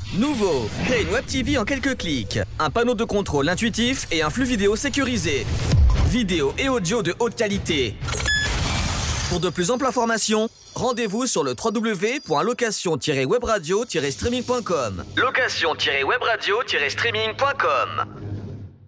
Nouveau, créez une Web TV en quelques clics. Un panneau de contrôle intuitif et un flux vidéo sécurisé. Vidéo et audio de haute qualité. Pour de plus amples informations, rendez-vous sur le www.location-webradio-streaming.com. Location-webradio-streaming.com